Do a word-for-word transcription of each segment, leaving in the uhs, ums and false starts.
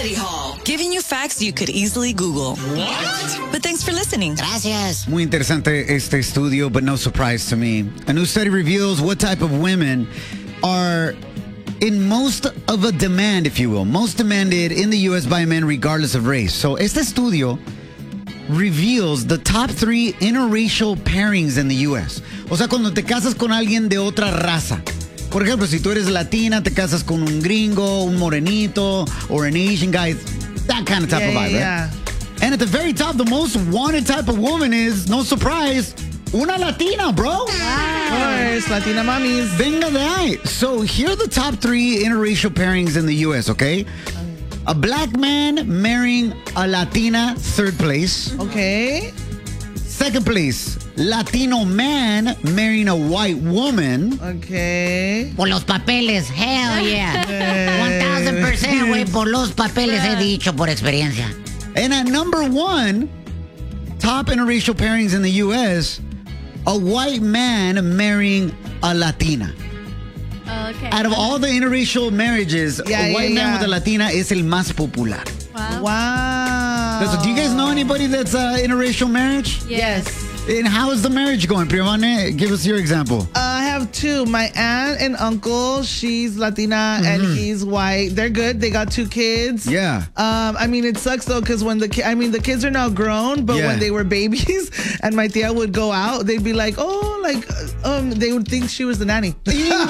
Study Hall, giving you facts you could easily Google. What? But thanks for listening. Gracias. Muy interesante este estudio, but no surprise to me. A new study reveals what type of women are in most of a demand, if you will, most demanded in the U S by men regardless of race. So este estudio reveals the top three interracial pairings in the U S. O sea, cuando te casas con alguien de otra raza. Por ejemplo, si tú eres latina, te casas con un gringo, un morenito, or an Asian guy. That kind of type yeah, of vibe, yeah, right? Yeah. And at the very top, the most wanted type of woman is, no surprise, una latina, bro. Wow. Of course, Latina mamis. Venga de ahí. So here are the top three interracial pairings in the U S, okay? A black man marrying a Latina, third place. Okay. Second place, Latino man marrying a white woman. Okay. Por los papeles, hell yeah. one thousand percent, güey, por los papeles he dicho por experiencia. And at number one, top interracial pairings in the U S, a white man marrying a Latina. Okay. Out of all the interracial marriages, yeah, a white yeah, man yeah. with a Latina is el más popular. Wow. Wow. So do you guys know anybody that's uh, interracial marriage? Yes. And how is the marriage going? Priyavane, give us your example. Uh, I have two. My aunt and uncle, she's Latina mm-hmm. and he's white. They're good. They got two kids. Yeah. Um, I mean, it sucks though because when the ki- I mean, the kids are now grown, but Yeah. when they were babies and my tia would go out, they'd be like, oh, like, um, they would think she was the nanny. Yeah.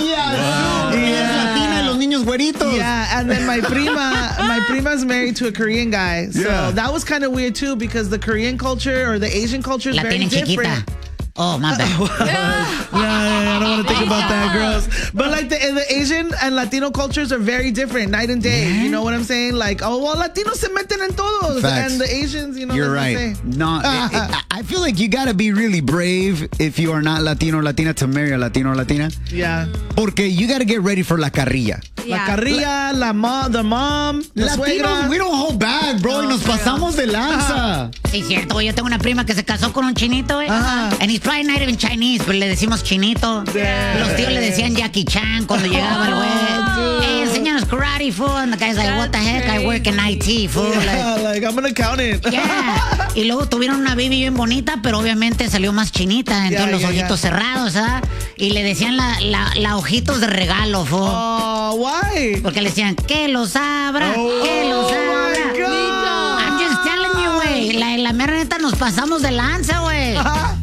Yeah. Latina y los niños güeritos. Yeah, and then my prima, my prima's married to a Korean guy, so Yeah. that was kind of weird too because the Korean culture or the Asian culture is very Latina different. chiquita. Oh, my bad. yeah, yeah, yeah, I don't want to think about that, girls. But like the, the Asian and Latino cultures are very different, night and day. Yeah. You know what I'm saying? Like, oh, well, Latinos se meten en todos, Facts. and the Asians, you know. You're what they right. say. No, it, it, I feel like you gotta be really brave if you are not Latino or Latina to marry a Latino or Latina. Yeah. Porque you gotta get ready for la carrilla. Yeah. La carrilla, la mom, the mom, la Latinos, suegra. we don't hold back, bro. No, y nos pasamos de lanza. Sí, cierto, güey. Yo tengo una prima que se casó con un chinito, güey. Ajá. And he's probably not even Chinese, pero le decimos chinito. Yeah. Los tíos le decían Jackie Chan cuando llegaba el güey. Hey, enséñanos karate, fool. And the guy's like, what the heck? I work in I T, fool. Yeah, Like, like, I'm gonna count it. yeah. Y luego tuvieron una baby bien bonita, pero obviamente salió más chinita. Entonces Yeah, los yeah, ojitos yeah. cerrados, ¿ah? Y le decían la, la, la ojitos de regalo, fool. Oh, why? Porque le decían, que los abra, Oh, que los abra. my God. I'm just telling you, güey. La, la mera neta nos pasamos de lanza, güey.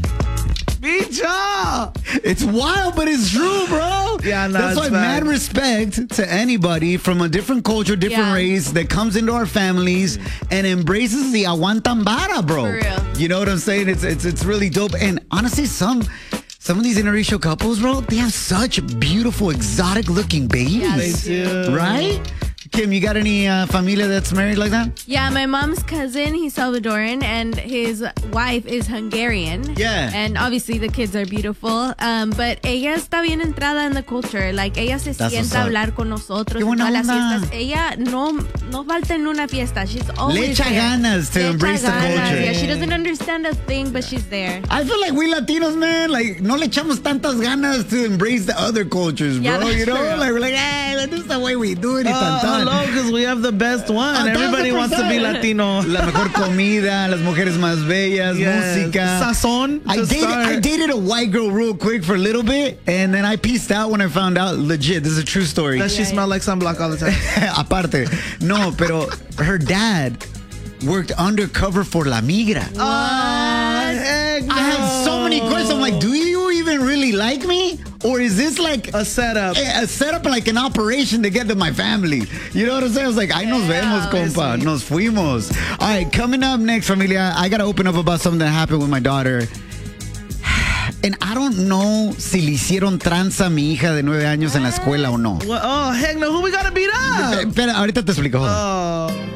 Bicho! It's wild, but it's true, bro. Yeah, no, That's it's why bad. mad respect to anybody from a different culture, different Yeah. race that comes into our families and embraces the aguantan vara, bro. For real. You know what I'm saying? It's it's it's really dope. And honestly, some some of these interracial couples, bro, they have such beautiful, exotic looking babies. They do. Right? Kim, you got any uh, familia that's married like that? Yeah, my mom's cousin, he's Salvadoran, and his wife is Hungarian. Yeah. And obviously the kids are beautiful. Um, but ella está bien entrada en the culture. Like, ella se That's what's sienta a up. hablar con nosotros Qué en buena todas las onda. fiestas. Ella no, no falta en una fiesta. She's always Le echa there. ganas to Le echa embrace the ganas. culture. Yeah, she doesn't understand a thing, but she's there. I feel like we Latinos, man, like, no le echamos tantas ganas to embrace the other cultures, bro. Yeah, that's you know? true. Like, we're like, hey, this is the way we do it. y Oh, tan, tan. hello, because we have the best one. A Everybody thousand wants to be percent. Latino. La mejor comida, las mujeres más bellas, Yes. música. Sazón. I to dated, start. I dated a white girl real quick for a little bit, and then I pieced out when I found out, legit, this is a true story. That she smelled like sunblock all the time. Aparte, no, pero her dad worked undercover for La Migra. Oh, heck no. I had so many questions. I'm like, do you even really like me? Or is this like A setup. a setup, like an operation to get to my family? You know what I'm saying? I was like, ay, nos vemos, compa. Nos fuimos. All right, coming up next, familia, I got to open up about something that happened with my daughter. And I don't know si le hicieron tranza a mi hija de nueve años en la escuela o no. Well, oh, heck no. Who we gotta beat up? Espera, ahorita te explico. Hold on. Oh.